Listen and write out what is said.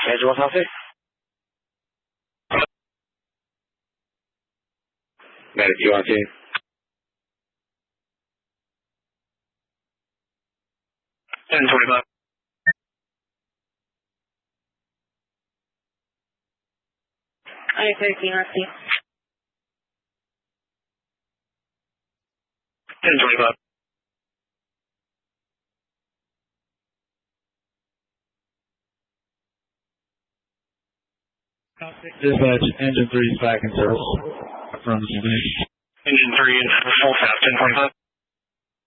Angela Coffee? Medic, you on team? Engine 25. I-13 RC. Engine 25. Dispatch, engine 3 is back in service from Spanish. Engine 3 is full fast, 1025.